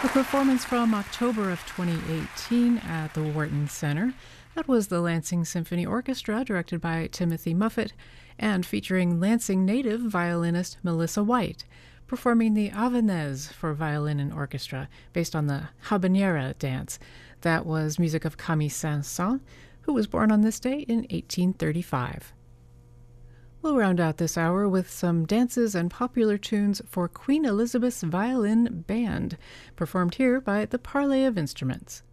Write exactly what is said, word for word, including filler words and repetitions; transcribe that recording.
A performance from October of twenty eighteen at the Wharton Center. That was the Lansing Symphony Orchestra, directed by Timothy Muffet, and featuring Lansing native violinist Melissa White, performing the Havanaise for violin and orchestra, based on the habanera dance. That was music of Camille Saint-Saëns, who was born on this day in eighteen thirty-five. We'll round out this hour with some dances and popular tunes for Queen Elizabeth's Violin Band, performed here by the Parley of Instruments.